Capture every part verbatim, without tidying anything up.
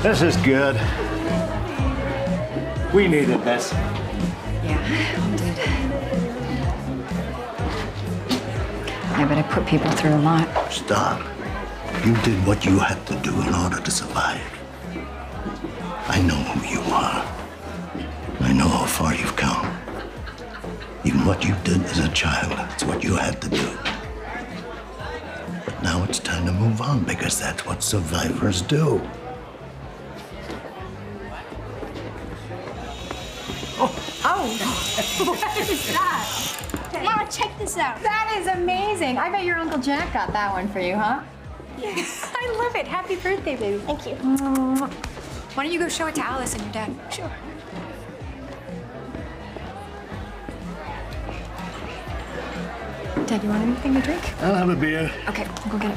This is good. We needed this. Yeah, we did. Yeah, but I put people through a lot. Stop. You did what you had to do in order to survive. I know who you are. I know how far you've come. Even what you did as a child, it's what you had to do. But now it's time to move on because that's what survivors do. Oh, what is that? Mama, check this out. That is amazing. I bet your Uncle Jack got that one for you, huh? Yes. I love it. Happy birthday, baby. Thank you. Why don't you go show it to Alice and your dad? Sure. Dad, you want anything to drink? I'll have a beer. Okay, I'll go get it.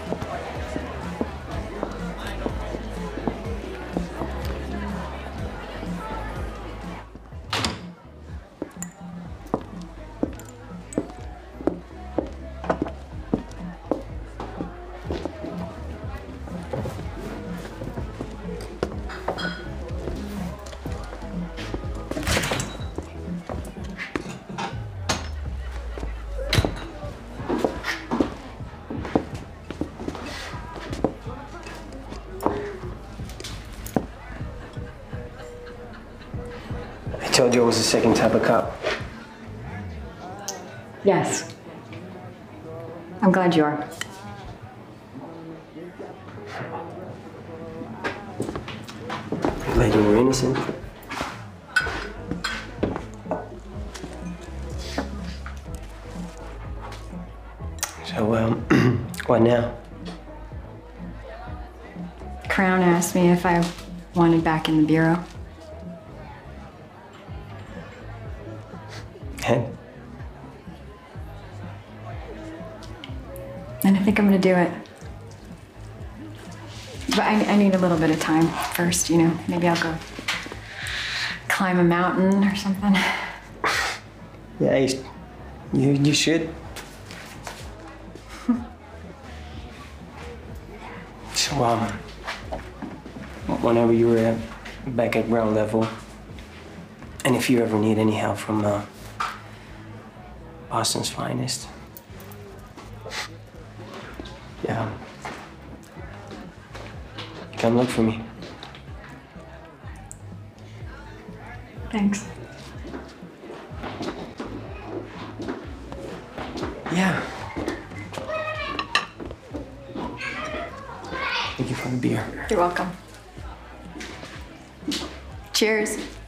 I told you I was the second type of cop. Yes. I'm glad you are. Glad you were innocent. So, um, what now? Crown asked me if I wanted back in the bureau. And? And I think I'm gonna do it. But I, I need a little bit of time first, you know. Maybe I'll go climb a mountain or something. Yeah, you, you, you should. So, um, whenever you were back at ground level, and if you ever need any help from uh, Boston's finest, yeah, come look for me. Thanks. Yeah. Thank you for the beer. You're welcome. Cheers.